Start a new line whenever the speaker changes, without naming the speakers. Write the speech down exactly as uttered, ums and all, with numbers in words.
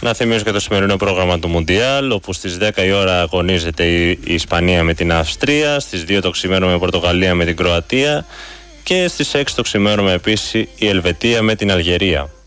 Να θυμίσω και το σημερινό πρόγραμμα του Μουντιάλ, όπου στις δέκα η ώρα αγωνίζεται η Ισπανία με την Αυστρία, στις δύο το ξημέρωμα η Πορτογαλία με την Κροατία και στις έξι το ξημέρωμα επίσης η Ελβετία με την Αλγερία.